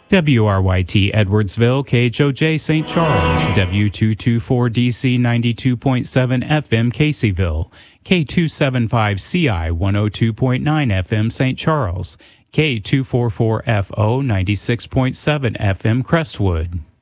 WRYT Edwardsville, KHOJ St. Charles, W224DC 92.7 FM Caseyville, K275CI 102.9 FM St. Charles, K244FO 96.7 FM Crestwood.